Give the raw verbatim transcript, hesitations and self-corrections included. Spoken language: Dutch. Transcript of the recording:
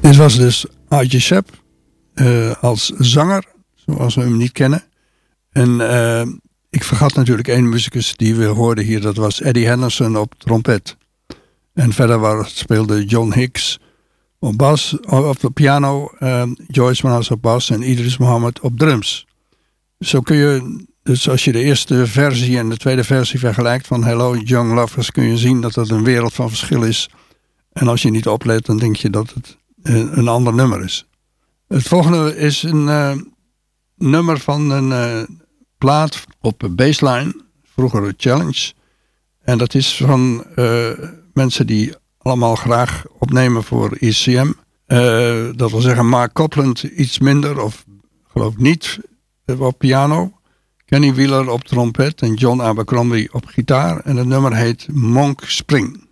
Dit was dus Archie Shepp uh, als zanger, zoals we hem niet kennen. En uh, ik vergat natuurlijk één muzikus die we hoorden hier. Dat was Eddie Henderson op trompet. En verder waar speelde John Hicks op bas, op de piano, uh, Joyce Mraz op bas en Idris Muhammad op drums. Zo kun je, dus als je de eerste versie en de tweede versie vergelijkt van Hello Young Lovers, kun je zien dat het een wereld van verschil is. En als je niet oplet, dan denk je dat het een, een ander nummer is. Het volgende is een uh, nummer van een uh, plaat op Baseline, vroeger Challenge. En dat is van uh, mensen die allemaal graag opnemen voor E C M. Uh, dat wil zeggen Mark Copland iets minder, of geloof ik niet, op piano. Kenny Wheeler op trompet en John Abercrombie op gitaar. En het nummer heet Monk Spring.